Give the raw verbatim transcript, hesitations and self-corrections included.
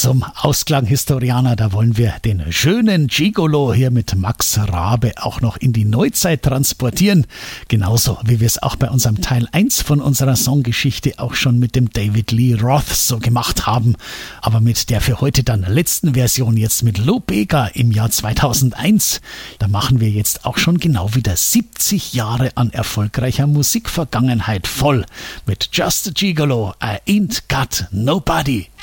Zum Ausklang-Historianer, da wollen wir den schönen Gigolo hier mit Max Rabe auch noch in die Neuzeit transportieren. Genauso wie wir es auch bei unserem Teil eins von unserer Songgeschichte auch schon mit dem David Lee Roth so gemacht haben. Aber mit der für heute dann letzten Version jetzt mit Lou Bega im Jahr zweitausendeins, da machen wir jetzt auch schon genau wieder siebzig Jahre an erfolgreicher Musikvergangenheit voll. Mit Just a Gigolo, I Ain't Got Nobody.